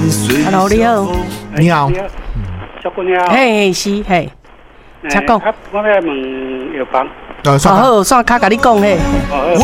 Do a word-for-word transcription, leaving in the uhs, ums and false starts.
Hello， 你好。 你好。 小姑娘。 嘿，是嘿。请讲。 我要问药房。 哦好，线卡甲你讲嘿。